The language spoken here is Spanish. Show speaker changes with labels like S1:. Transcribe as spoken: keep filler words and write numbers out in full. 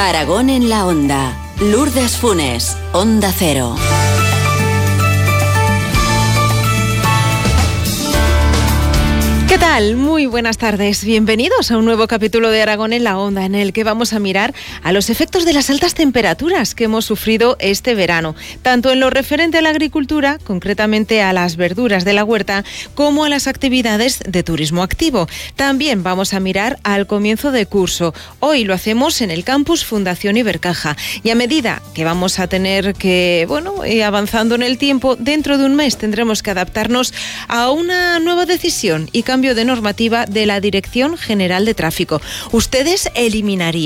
S1: Aragón en la Onda. Lourdes Funes, Onda Cero.
S2: ¿Qué tal? Muy buenas tardes. Bienvenidos a un nuevo capítulo de Aragón en la Onda, en el que vamos a mirar a los efectos de las altas temperaturas que hemos sufrido este verano, tanto en lo referente a la agricultura, concretamente a las verduras de la huerta, como a las actividades de turismo activo. También vamos a mirar al comienzo de curso. Hoy lo hacemos en el campus Fundación Ibercaja. Y a medida que vamos a tener que, bueno, ir avanzando en el tiempo, dentro de un mes tendremos que adaptarnos a una nueva decisión y cambio de normativa de la Dirección General de Tráfico. Ustedes eliminarían